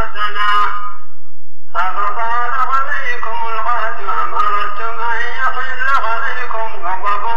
حسنا أفطال عليكم العهد أم أردتم أن يحل عليكم غضب